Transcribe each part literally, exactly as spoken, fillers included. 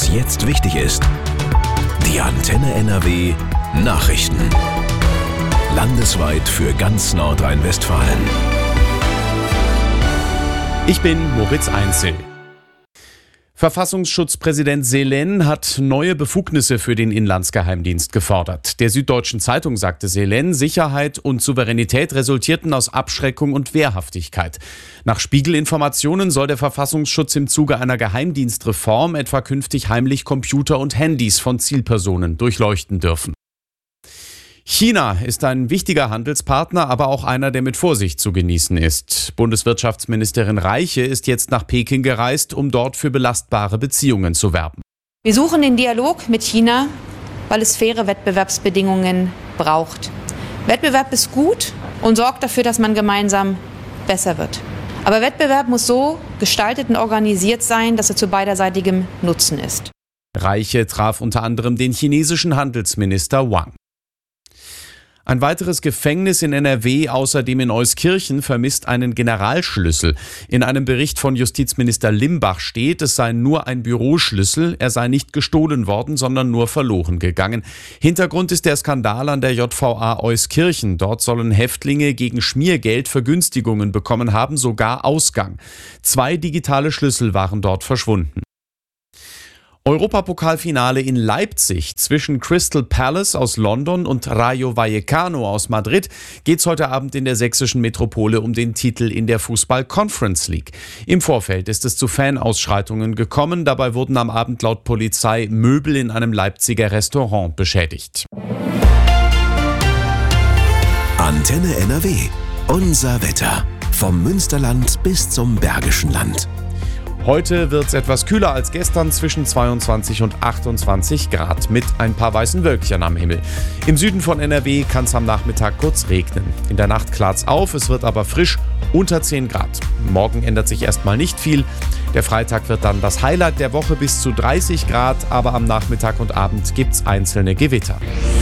was jetzt wichtig ist. Die Antenne N R W Nachrichten. Landesweit für ganz Nordrhein-Westfalen. Ich bin Moritz Einzel. Verfassungsschutzpräsident Selen hat neue Befugnisse für den Inlandsgeheimdienst gefordert. Der Süddeutschen Zeitung sagte Selen, Sicherheit und Souveränität resultierten aus Abschreckung und Wehrhaftigkeit. Nach Spiegel-Informationen soll der Verfassungsschutz im Zuge einer Geheimdienstreform etwa künftig heimlich Computer und Handys von Zielpersonen durchleuchten dürfen. China ist ein wichtiger Handelspartner, aber auch einer, der mit Vorsicht zu genießen ist. Bundeswirtschaftsministerin Reiche ist jetzt nach Peking gereist, um dort für belastbare Beziehungen zu werben. Wir suchen den Dialog mit China, weil es faire Wettbewerbsbedingungen braucht. Wettbewerb ist gut und sorgt dafür, dass man gemeinsam besser wird. Aber Wettbewerb muss so gestaltet und organisiert sein, dass er zu beiderseitigem Nutzen ist. Reiche traf unter anderem den chinesischen Handelsminister Wang. Ein weiteres Gefängnis in N R W, außerdem in Euskirchen, vermisst einen Generalschlüssel. In einem Bericht von Justizminister Limbach steht, es sei nur ein Büroschlüssel, er sei nicht gestohlen worden, sondern nur verloren gegangen. Hintergrund ist der Skandal an der J V A Euskirchen. Dort sollen Häftlinge gegen Schmiergeld Vergünstigungen bekommen haben, sogar Ausgang. Zwei digitale Schlüssel waren dort verschwunden. Europapokalfinale in Leipzig. Zwischen Crystal Palace aus London und Rayo Vallecano aus Madrid geht's heute Abend in der sächsischen Metropole um den Titel in der Fußball-Conference League. Im Vorfeld ist es zu Fanausschreitungen gekommen. Dabei wurden am Abend laut Polizei Möbel in einem Leipziger Restaurant beschädigt. Antenne N R W. Unser Wetter. Vom Münsterland bis zum Bergischen Land. Heute wird es etwas kühler als gestern, zwischen zweiundzwanzig und achtundzwanzig Grad mit ein paar weißen Wölkchen am Himmel. Im Süden von N R W kann es am Nachmittag kurz regnen. In der Nacht klart's auf, es wird aber frisch, unter zehn Grad. Morgen ändert sich erstmal nicht viel. Der Freitag wird dann das Highlight der Woche bis zu dreißig Grad, aber am Nachmittag und Abend gibt's einzelne Gewitter.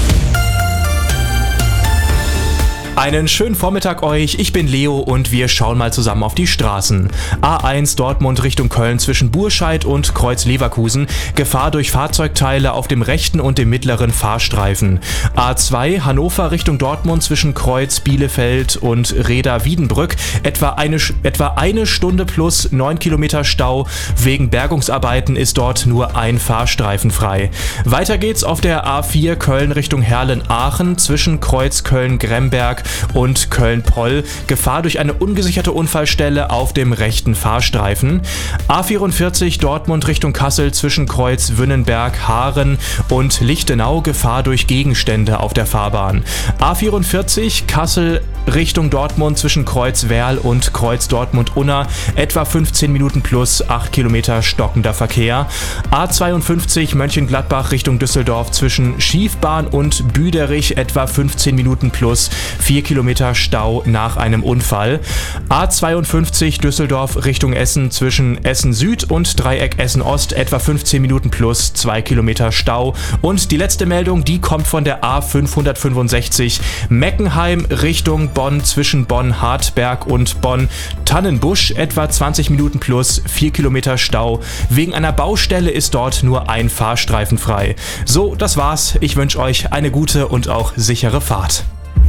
Einen schönen Vormittag euch, ich bin Leo und wir schauen mal zusammen auf die Straßen. A eins Dortmund Richtung Köln zwischen Burscheid und Kreuz Leverkusen, Gefahr durch Fahrzeugteile auf dem rechten und dem mittleren Fahrstreifen. A zwei Hannover Richtung Dortmund zwischen Kreuz Bielefeld und Reda Wiedenbrück, etwa eine, etwa eine Stunde plus neun Kilometer Stau. Wegen Bergungsarbeiten ist dort nur ein Fahrstreifen frei. Weiter geht's auf der A vier Köln Richtung Herlen-Aachen zwischen Kreuz Köln-Gremberg und Köln-Poll. Gefahr durch eine ungesicherte Unfallstelle auf dem rechten Fahrstreifen. A vierundvierzig Dortmund Richtung Kassel zwischen Kreuz Wünnenberg, Haaren und Lichtenau. Gefahr durch Gegenstände auf der Fahrbahn. A vierundvierzig Kassel Richtung Dortmund zwischen Kreuz Werl und Kreuz Dortmund-Unna. Etwa fünfzehn Minuten plus acht Kilometer stockender Verkehr. A zweiundfünfzig Mönchengladbach Richtung Düsseldorf zwischen Schiefbahn und Büderich. Etwa fünfzehn Minuten plus vier Kilometer Stau nach einem Unfall. A zweiundfünfzig Düsseldorf Richtung Essen zwischen Essen Süd und Dreieck Essen Ost, etwa fünfzehn Minuten plus zwei Kilometer Stau. Und die letzte Meldung, die kommt von der A fünfhundertfünfundsechzig Meckenheim Richtung Bonn zwischen Bonn-Hartberg und Bonn-Tannenbusch, etwa zwanzig Minuten plus vier Kilometer Stau. Wegen einer Baustelle ist dort nur ein Fahrstreifen frei. So, das war's. Ich wünsche euch eine gute und auch sichere Fahrt.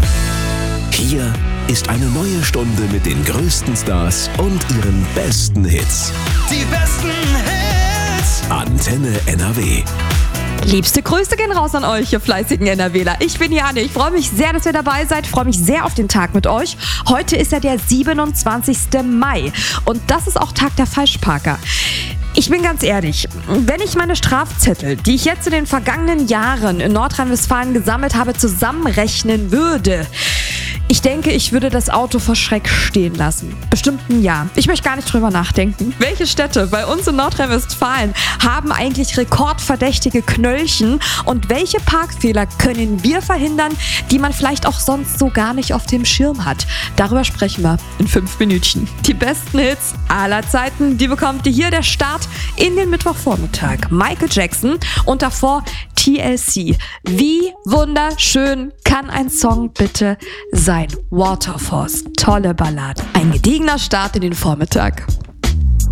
Hier ist eine neue Stunde mit den größten Stars und ihren besten Hits. Die besten Hits. Antenne N R W. Liebste Grüße gehen raus an euch, ihr fleißigen NRWler. Ich bin Jane, ich freue mich sehr, dass ihr dabei seid, freue mich sehr auf den Tag mit euch. Heute ist ja der siebenundzwanzigsten Mai und das ist auch Tag der Falschparker. Ich bin ganz ehrlich, wenn ich meine Strafzettel, die ich jetzt in den vergangenen Jahren in Nordrhein-Westfalen gesammelt habe, zusammenrechnen würde, ich denke, ich würde das Auto vor Schreck stehen lassen. Bestimmt ein Jahr. Ich möchte gar nicht drüber nachdenken. Welche Städte bei uns in Nordrhein-Westfalen haben eigentlich rekordverdächtige Knöllchen und welche Parkfehler können wir verhindern, die man vielleicht auch sonst so gar nicht auf dem Schirm hat? Darüber sprechen wir in fünf Minütchen. Die besten Hits aller Zeiten, die bekommt ihr hier, der Start in den Mittwochvormittag. Michael Jackson und davor T L C. Wie wunderschön kann ein Song bitte sein? Waterfalls, tolle Ballade. Ein gediegener Start in den Vormittag.